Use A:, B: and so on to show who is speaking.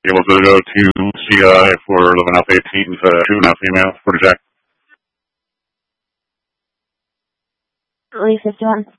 A: able to go to CI for 11 Alpha 18 to 2 female for Jack.
B: Lee 51.